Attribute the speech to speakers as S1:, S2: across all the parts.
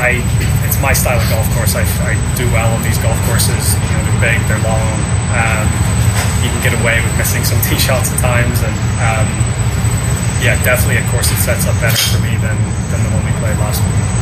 S1: it's my style of golf course. I do well on these golf courses. You know, they're big, they're long. You can get away with missing some tee shots at times, and yeah, definitely a course that sets up better for me than the one we played last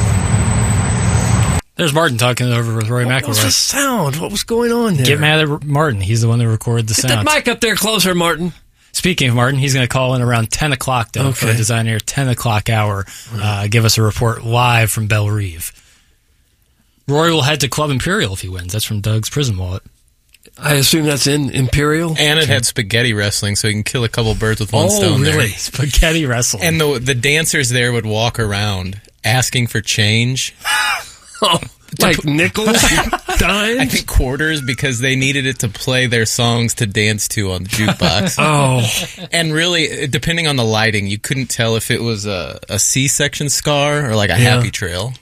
S1: week.
S2: There's Martin talking over with Rory McIlroy.
S3: What was the sound? What was going on there?
S2: Get mad at Martin. He's the one that recorded the sound.
S3: Get that mic up there closer, Martin.
S2: Speaking of Martin, he's going to call in around 10 o'clock, Doug, for a Design Air 10 o'clock hour. Give us a report live from Belle Reve. Rory will head to Club Imperial if he wins. That's from Doug's prison wallet.
S3: I assume that's in Imperial?
S4: And it had spaghetti wrestling, so you can kill a couple birds with one stone
S3: really?
S4: there.
S2: Spaghetti wrestling.
S4: And the dancers there would walk around asking for change.
S3: Like nickels? Dimes?
S4: I think quarters, because they needed it to play their songs to dance to on the jukebox. And really, depending on the lighting, you couldn't tell if it was a C-section scar or like a happy trail.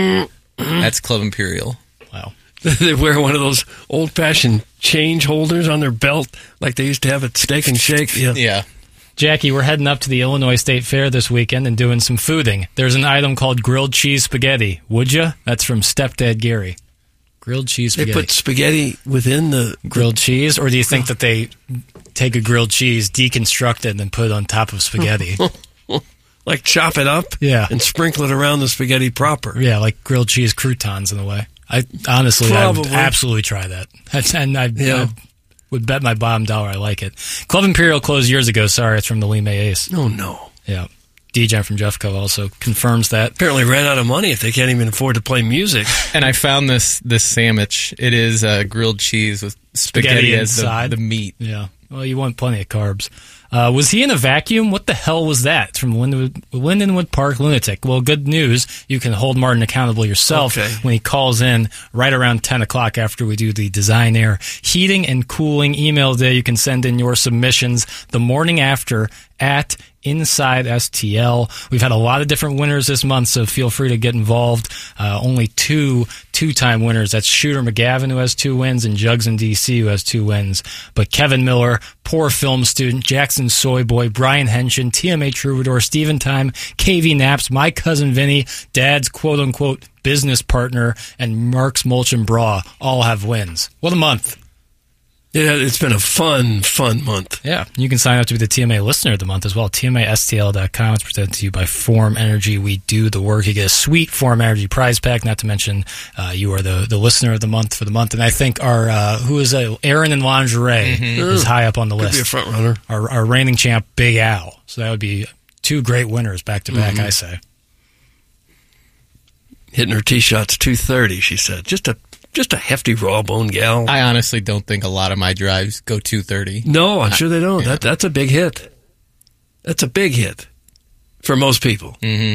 S4: That's Club Imperial.
S2: Wow.
S3: They wear one of those old-fashioned change holders on their belt like they used to have at Steak and Shake.
S4: Yeah.
S2: Jackie, we're heading up to the Illinois State Fair this weekend and doing some fooding. There's an item called grilled cheese spaghetti. Would you? That's from Stepdad Gary. Grilled cheese spaghetti.
S3: They put spaghetti within the
S2: grilled cheese, or do you think that they take a grilled cheese, deconstruct it, and then put it on top of spaghetti?
S3: Like chop it up?
S2: Yeah.
S3: And sprinkle it around the spaghetti proper?
S2: Yeah, like grilled cheese croutons in a way. I would absolutely try that. I would bet my bottom dollar I like it. Club Imperial closed years ago. Sorry, it's from the Lima Ace.
S3: Oh, no.
S2: Yeah. DJ from Jeffco also confirms that.
S3: Apparently ran out of money if they can't even afford to play music.
S4: And I found this sandwich. It is grilled cheese with spaghetti as the meat.
S2: Yeah. Well, you want plenty of carbs. Was he in a vacuum? What the hell was that? It's from Lindenwood Park Lunatic. Well, good news. You can hold Martin accountable yourself when he calls in right around 10 o'clock after we do the Design Air Heating and Cooling email day. You can send in your submissions the morning after at Inside STL. We've had a lot of different winners this month, so feel free to get involved. Only two-time winners. That's Shooter McGavin, who has 2 wins, and Jugs in D.C., who has 2 wins. But Kevin Miller, Poor Film Student, Jackson Soyboy, Brian Henshin, TMA Troubadour, Steven Time, KV Naps, My Cousin Vinny, Dad's quote-unquote business partner, and Mark's Mulch and Bra all have wins. What a month.
S3: Yeah, it's been a fun month.
S2: Yeah, you can sign up to be the TMA Listener of the Month as well. TMASTL.com. It's presented to you by Form Energy. We do the work. You get a sweet Form Energy prize pack, not to mention you are the Listener of the Month for the month. And I think our, Aaron in Lingerie is high up on the list.
S3: Could be a front runner.
S2: Our reigning champ, Big Al. So that would be 2 great winners back-to-back, I say.
S3: Hitting her tee shots 230, she said. Just a hefty raw bone gal.
S4: I honestly don't think a lot of my drives go 230.
S3: No, I'm sure they don't. Yeah. That's a big hit. That's a big hit for most people.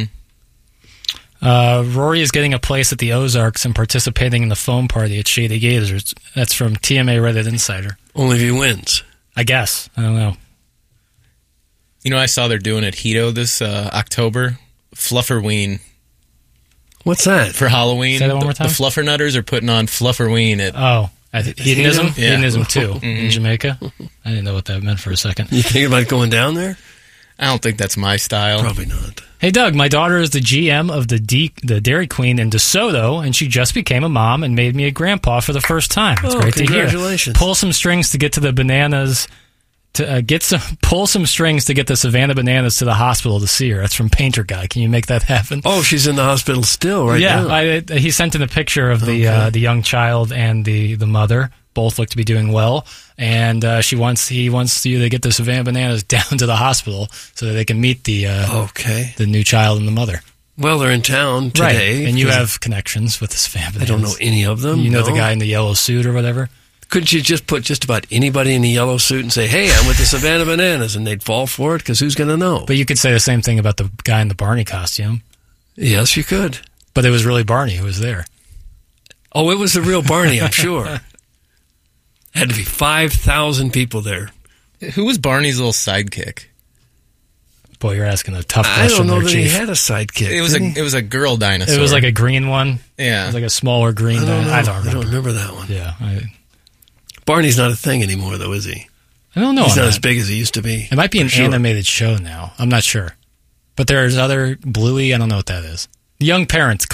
S2: Rory is getting a place at the Ozarks and participating in the foam party at Shady Gators. That's from TMA Reddit Insider.
S3: Only if he wins.
S2: I guess. I don't know.
S4: You know, I saw they're doing at Hito this October. Flufferween.
S3: What's that?
S4: For Halloween.
S2: Say that one more time?
S4: The Fluffernutters are putting on Flufferween at
S2: Hedonism?
S4: Yeah.
S2: Hedonism 2 in Jamaica. I didn't know what that meant for a second.
S3: You thinking about going down there?
S4: I don't think that's my style.
S3: Probably not.
S2: Hey, Doug, my daughter is the GM of the Dairy Queen in DeSoto, and she just became a mom and made me a grandpa for the first time. It's great to hear.
S3: Congratulations.
S2: Pull some strings to get to the bananas. Pull some strings to get the Savannah Bananas to the hospital to see her. That's from Painter Guy. Can you make that happen?
S3: Oh, she's in the hospital still now.
S2: Yeah, he sent in a picture of the young child and the mother. Both look to be doing well, and he wants you to get the Savannah Bananas down to the hospital so that they can meet the new child and the mother.
S3: Well, they're in town today,
S2: right. And you have connections with the Savannah Bananas.
S3: I don't know any of them.
S2: You know the guy in the yellow suit or whatever.
S3: Couldn't you just put just about anybody in the yellow suit and say, hey, I'm with the Savannah Bananas, and they'd fall for it because who's going to know?
S2: But you could say the same thing about the guy in the Barney costume.
S3: Yes, you could.
S2: But it was really Barney who was there.
S3: Oh, it was the real Barney, I'm sure. Had to be 5,000 people there.
S4: Who was Barney's little sidekick?
S2: Boy, you're asking a tough question.
S3: I don't know
S2: there,
S3: that
S2: Chief.
S3: he had a sidekick.
S4: It was a girl dinosaur.
S2: It was like a green one.
S4: Yeah.
S2: It was like a smaller green dinosaur.
S3: I don't remember that one.
S2: Yeah.
S3: Barney's not a thing anymore, though, is he?
S2: I don't know.
S3: He's not as big as he used to be.
S2: It might be an animated show now. I'm not sure. But there's other Bluey. I don't know what that is. Young parents.